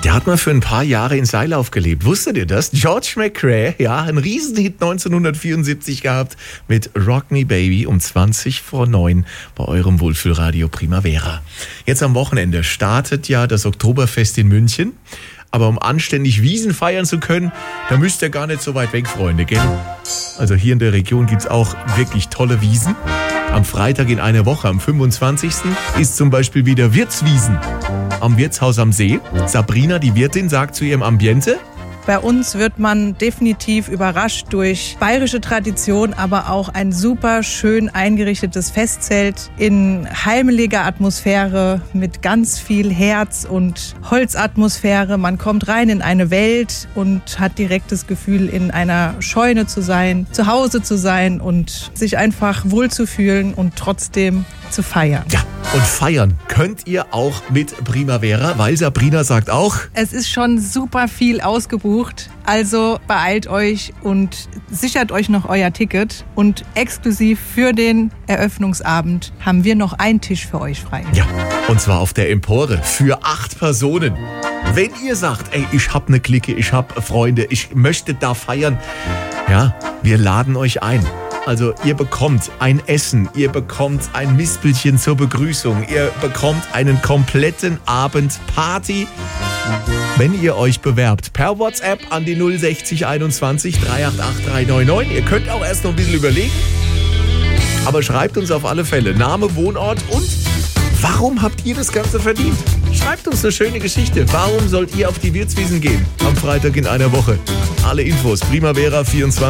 Der hat mal für ein paar Jahre in Seilauf gelebt. Wusstet ihr das? George McRae, ja, ein Riesenhit 1974 gehabt mit Rock Me Baby um 20:09 bei eurem Wohlfühlradio Primavera. Jetzt am Wochenende startet ja das Oktoberfest in München. Aber um anständig Wiesn feiern zu können, da müsst ihr gar nicht so weit weg, Freunde, gell? Also hier in der Region gibt's auch wirklich tolle Wiesn. Am Freitag in einer Woche, am 25. ist zum Beispiel wieder Wirtswiesn am Wirtshaus am See. Sabrina, die Wirtin, sagt zu ihrem Ambiente: Bei uns wird man definitiv überrascht durch bayerische Tradition, aber auch ein super schön eingerichtetes Festzelt in heimeliger Atmosphäre mit ganz viel Herz und Holzatmosphäre. Man kommt rein in eine Welt und hat direkt das Gefühl, in einer Scheune zu sein, zu Hause zu sein und sich einfach wohlzufühlen und trotzdem zu feiern. Ja, und feiern könnt ihr auch mit Primavera, weil Sabrina sagt auch: Es ist schon super viel ausgebucht, also beeilt euch und sichert euch noch euer Ticket. Und exklusiv für den Eröffnungsabend haben wir noch einen Tisch für euch frei. Ja, und zwar auf der Empore für 8 Personen. Wenn ihr sagt, ey, ich hab eine Clique, ich hab Freunde, ich möchte da feiern, ja, wir laden euch ein. Also ihr bekommt ein Essen, ihr bekommt ein Mispelchen zur Begrüßung, ihr bekommt einen kompletten Abend Party, wenn ihr euch bewerbt. Per WhatsApp an die 060 21 388 399. Ihr könnt auch erst noch ein bisschen überlegen, aber schreibt uns auf alle Fälle Name, Wohnort und warum habt ihr das Ganze verdient? Schreibt uns eine schöne Geschichte. Warum sollt ihr auf die Wirtswiesn gehen am Freitag in einer Woche? Alle Infos Primavera 24.